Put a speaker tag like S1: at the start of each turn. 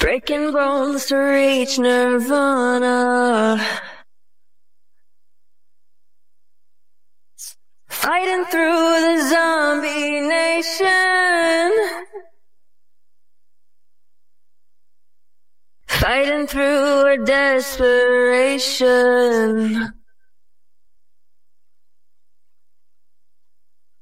S1: breaking bones to reach nirvana, fighting through the zombie nation, fighting through our desperation.